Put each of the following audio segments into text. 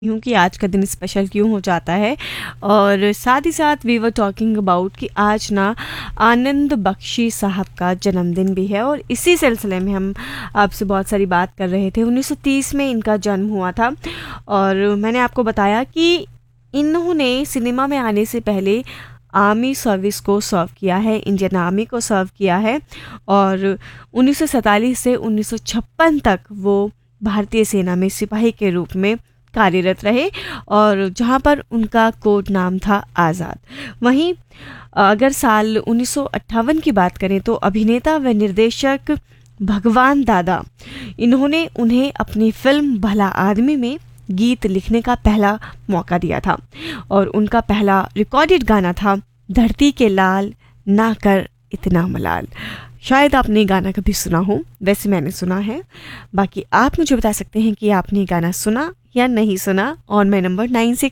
हूँ कि आज का दिन स्पेशल क्यों हो जाता है। और साथ ही साथ वी वर टॉकिंग अबाउट कि आज ना आनंद बख्शी साहब का जन्मदिन भी है, और इसी सिलसिले में हम आपसे बहुत सारी बात कर रहे थे। 1930 में इनका जन्म हुआ था, और मैंने आपको बताया कि इन्होंने सिनेमा में आने से पहले आर्मी सर्विस को सर्व किया है, इंडियन आर्मी को सर्व किया है, और 1947 से 1956 तक वो भारतीय सेना में सिपाही के रूप में कार्यरत रहे, और जहाँ पर उनका कोड नाम था आज़ाद। वहीं अगर साल 1958 की बात करें तो अभिनेता व निर्देशक भगवान दादा, इन्होंने उन्हें अपनी फिल्म भला आदमी में गीत लिखने का पहला मौका दिया था, और उनका पहला रिकॉर्डेड गाना था धरती के लाल ना कर इतना मलाल। शायद आपने ये गाना कभी सुना हो, वैसे मैंने सुना है। बाकी आप मुझे बता सकते हैं कि आपने ये गाना सुना या नहीं सुना, ऑन माई नंबर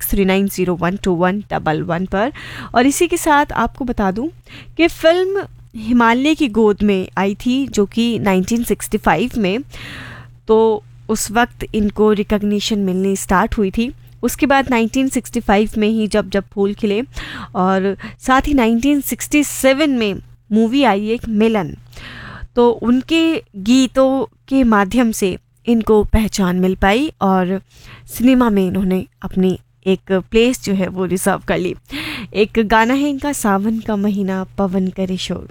9639012111 पर। और इसी के साथ आपको बता दूं कि फिल्म हिमालय की गोद में आई थी, जो कि 1965 में, तो उस वक्त इनको रिकग्निशन मिलनी स्टार्ट हुई थी। उसके बाद 1965 में ही जब जब फूल खिले, और साथ ही 1967 में मूवी आई एक मिलन, तो उनके गीतों के माध्यम से इनको पहचान मिल पाई, और सिनेमा में इन्होंने अपनी एक प्लेस जो है वो रिजर्व कर ली। एक गाना है इनका, सावन का महीना पवन करे शोर।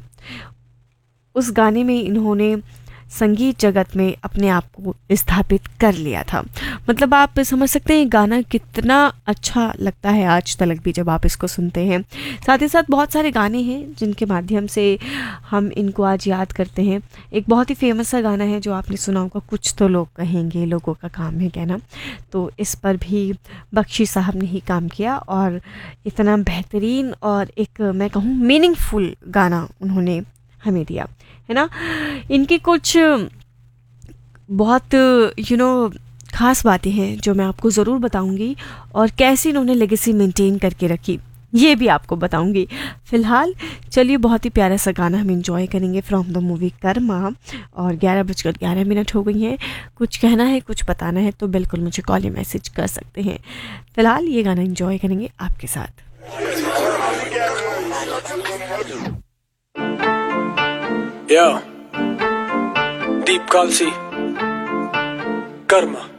उस गाने में इन्होंने संगीत जगत में अपने आप को स्थापित कर लिया था। मतलब आप समझ सकते हैं गाना कितना अच्छा लगता है आज तक भी जब आप इसको सुनते हैं। साथ ही साथ बहुत सारे गाने हैं जिनके माध्यम से हम इनको आज याद करते हैं। एक बहुत ही फेमस सा गाना है जो आपने सुना होगा, कुछ तो लोग कहेंगे लोगों का काम है कहना। तो इस पर भी बख्शी साहब ने ही काम किया, और इतना बेहतरीन और एक मैं कहूँ मीनिंगफुल गाना उन्होंने हमें दिया है ना। इनकी कुछ बहुत खास बातें हैं जो मैं आपको ज़रूर बताऊंगी, और कैसे इन्होंने लेगेसी मेंटेन करके रखी ये भी आपको बताऊंगी। फिलहाल चलिए बहुत ही प्यारा सा गाना हम इंजॉय करेंगे फ्रॉम द मूवी कर्मा। और 11:11 हो गई हैं। कुछ कहना है, कुछ बताना है तो बिल्कुल मुझे कॉल या मैसेज कर सकते हैं। फिलहाल ये गाना इंजॉय करेंगे आपके साथ। Yo, Deep Kalsi, Karma.